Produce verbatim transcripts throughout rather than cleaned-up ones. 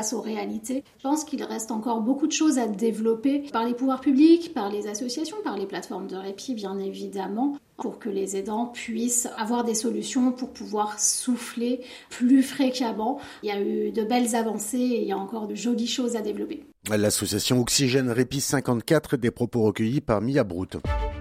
Face aux réalités, je pense qu'il reste encore beaucoup de choses à développer par les pouvoirs publics, par les associations, par les plateformes de répit bien évidemment, pour que les aidants puissent avoir des solutions pour pouvoir souffler plus fréquemment. Il y a eu de belles avancées et il y a encore de jolies choses à développer. L'association Oxygène Répit cinquante-quatre, des propos recueillis par Mia Brout.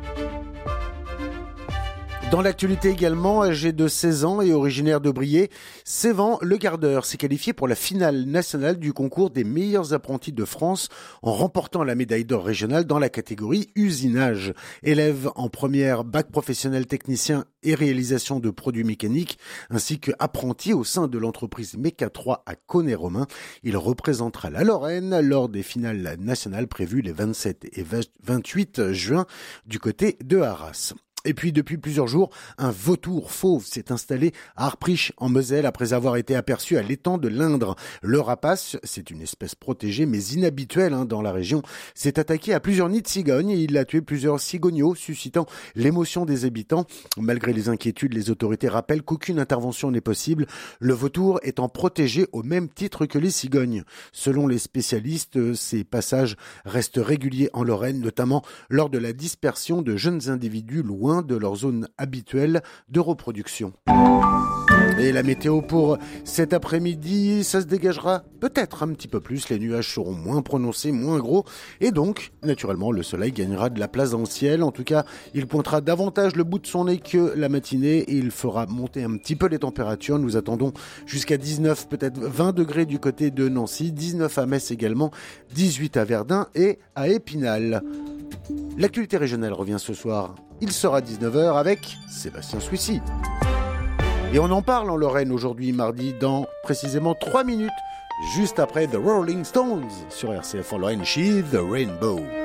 Dans l'actualité également, âgé de seize ans et originaire de Briey, Sévan Le Gardeur s'est qualifié pour la finale nationale du concours des meilleurs apprentis de France en remportant la médaille d'or régionale dans la catégorie usinage. Élève en première bac professionnel technicien et réalisation de produits mécaniques, ainsi que apprenti au sein de l'entreprise Méca trois à Caunet-Romain. Il représentera la Lorraine lors des finales nationales prévues les vingt-sept et vingt-huit juin du côté de Arras. Et puis, depuis plusieurs jours, un vautour fauve s'est installé à Arprich, en Moselle, après avoir été aperçu à l'étang de l'Indre. Le rapace, c'est une espèce protégée, mais inhabituelle hein, dans la région, s'est attaqué à plusieurs nids de cigognes et il a tué plusieurs cigogneaux, suscitant l'émotion des habitants. Malgré les inquiétudes, les autorités rappellent qu'aucune intervention n'est possible, le vautour étant protégé au même titre que les cigognes. Selon les spécialistes, ces passages restent réguliers en Lorraine, notamment lors de la dispersion de jeunes individus loin de leur zone habituelle de reproduction. Et la météo pour cet après-midi, ça se dégagera peut-être un petit peu plus, les nuages seront moins prononcés, moins gros, et donc, naturellement, le soleil gagnera de la place dans le ciel. En tout cas, il pointera davantage le bout de son nez que la matinée, et il fera monter un petit peu les températures. Nous attendons jusqu'à dix-neuf, peut-être vingt degrés du côté de Nancy, dix-neuf à Metz également, dix-huit à Verdun et à Épinal. L'actualité régionale revient ce soir. Il sera dix-neuf heures avec Sébastien Suissi. Et on en parle en Lorraine aujourd'hui, mardi, dans précisément trois minutes, juste après The Rolling Stones sur R C F en Lorraine, She's the Rainbow.